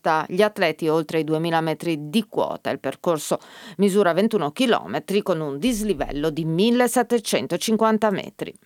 pista gli atleti oltre i 2000 metri di quota. Il percorso misura 21 chilometri con un dislivello di 1750 metri.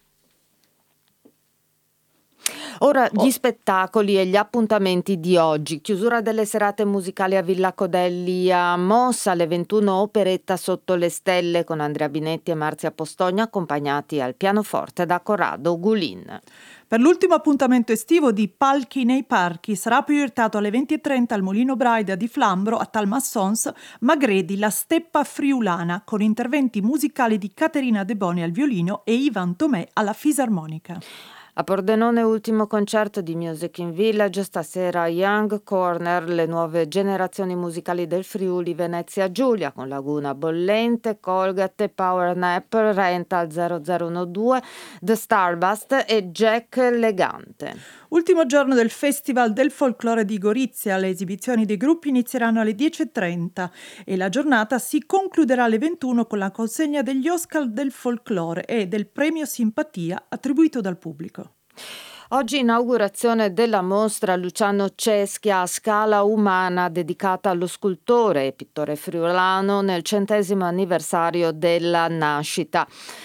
Ora gli spettacoli e gli appuntamenti di oggi. Chiusura delle serate musicali a Villa Codelli a Mossa, alle 21 operetta Sotto le stelle con Andrea Binetti e Marzia Postogna, accompagnati al pianoforte da Corrado Gulin. Per l'ultimo appuntamento estivo di Palchi nei parchi sarà proiettato alle 20:30 al Mulino Braida di Flambro a Talmassons Magredi, la steppa friulana, con interventi musicali di Caterina De Boni al violino e Ivan Tomè alla fisarmonica. A Pordenone ultimo concerto di Music in Village, stasera Young Corner, le nuove generazioni musicali del Friuli Venezia Giulia con Laguna Bollente, Colgate, Power Nap, Rental 0012, The Starbust e Jack Legante. Ultimo giorno del Festival del Folklore di Gorizia, le esibizioni dei gruppi inizieranno alle 10:30 e la giornata si concluderà alle 21 con la consegna degli Oscar del Folklore e del Premio Simpatia attribuito dal pubblico. Oggi inaugurazione della mostra Luciano Ceschia a scala umana dedicata allo scultore e pittore friulano nel 100° anniversario della nascita.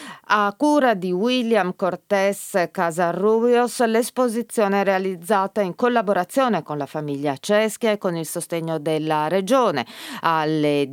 A cura di William Cortés Casarrubios, l'esposizione è realizzata in collaborazione con la famiglia Ceschia e con il sostegno della Regione. Alle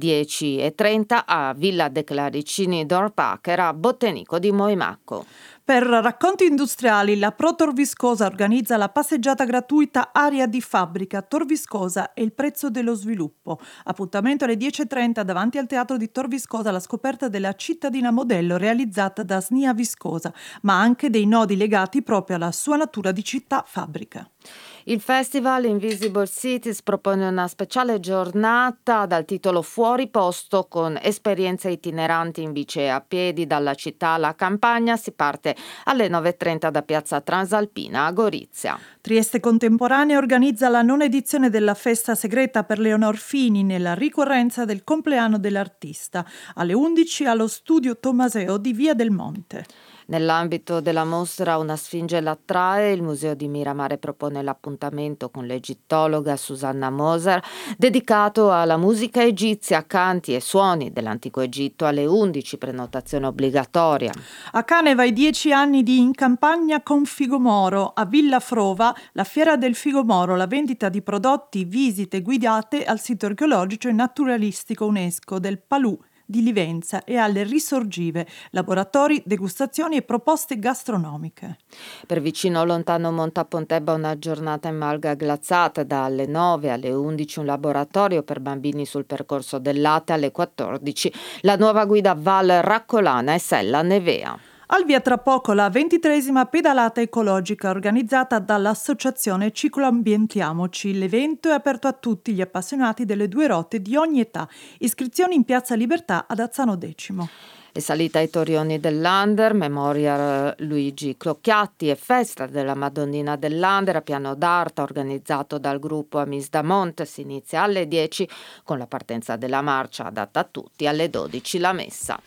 10:30 a Villa de Claricini d'Orpacher a Bottenico di Moimacco. Per racconti industriali, la Pro Torviscosa organizza la passeggiata gratuita Aria di Fabbrica Torviscosa e il prezzo dello sviluppo. Appuntamento alle 10:30 davanti al Teatro di Torviscosa alla scoperta della cittadina modello realizzata da Snia Viscosa, ma anche dei nodi legati proprio alla sua natura di città fabbrica. Il Festival Invisible Cities propone una speciale giornata dal titolo Fuori posto con esperienze itineranti in bici e a piedi dalla città alla campagna. Si parte alle 9:30 da Piazza Transalpina a Gorizia. Trieste Contemporanea organizza la 9ª edizione della festa segreta per Leonor Fini nella ricorrenza del compleanno dell'artista. Alle 11 allo studio Tommaseo di Via del Monte. Nell'ambito della mostra Una sfinge l'attrae, il Museo di Miramare propone l'appuntamento con l'egittologa Susanna Moser dedicato alla musica egizia, canti e suoni dell'antico Egitto. Alle 11, prenotazione obbligatoria. A Caneva i 10 anni di In Campagna con Figomoro. A Villa Frova la fiera del Figomoro, la vendita di prodotti, visite guidate al sito archeologico e naturalistico UNESCO del Palù di Livenza e alle risorgive, laboratori, degustazioni e proposte gastronomiche. Per vicino lontano Montapontebba una giornata in malga glazzata dalle 9 alle 11, un laboratorio per bambini sul percorso del latte. Alle 14 la nuova guida Val Raccolana e Sella Nevea. Al via tra poco la 23ª pedalata ecologica organizzata dall'associazione Cicloambientiamoci. L'evento è aperto a tutti gli appassionati delle due rotte di ogni età. Iscrizioni in Piazza Libertà ad Azzano X. E salita ai Torioni dell'Under, Memorial Luigi Clocchiatti e festa della Madonnina dell'Under a Piano d'Arta organizzato dal gruppo Amis da Monte. Si inizia alle 10 con la partenza della marcia adatta a tutti, alle 12 la messa.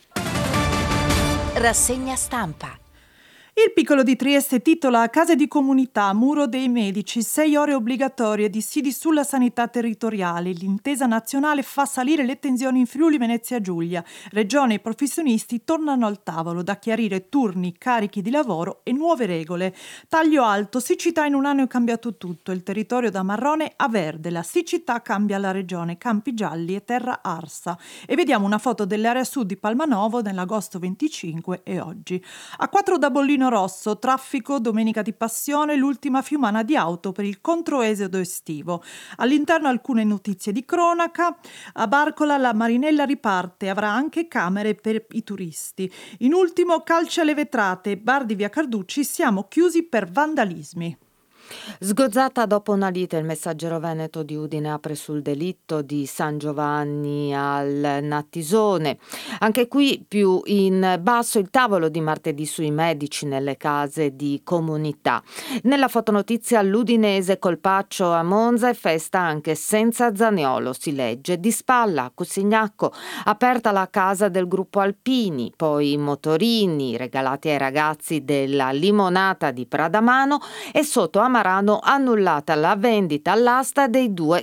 Rassegna stampa. Il Piccolo di Trieste titola Case di comunità, muro dei medici, 6 ore obbligatorie, dissidi sulla sanità territoriale. L'intesa nazionale fa salire le tensioni in Friuli Venezia Giulia. Regione e professionisti tornano al tavolo, da chiarire turni, carichi di lavoro e nuove regole. Taglio alto, siccità in un anno è cambiato tutto. Il territorio da marrone a verde, la siccità cambia la regione, campi gialli e terra arsa. E vediamo una foto dell'area sud di Palmanovo nell'agosto 25 e oggi. A 4 da Bollino Rosso, traffico, domenica di passione, l'ultima fiumana di auto per il controesodo estivo. All'interno alcune notizie di cronaca. A Barcola la Marinella riparte, avrà anche camere per i turisti. In ultimo, calci alle vetrate, bar di via Carducci, siamo chiusi per vandalismi. Sgozzata dopo una lite, il Messaggero Veneto di Udine apre sul delitto di San Giovanni al Nattisone. Anche qui più in basso il tavolo di martedì sui medici nelle case di comunità. Nella fotonotizia l'Udinese colpaccio a Monza e festa anche senza Zaniolo, si legge. Di spalla a Cusignacco aperta la casa del gruppo Alpini, poi i motorini regalati ai ragazzi della Limonata di Pradamano e sotto Amarano annullata la vendita all'asta dei 2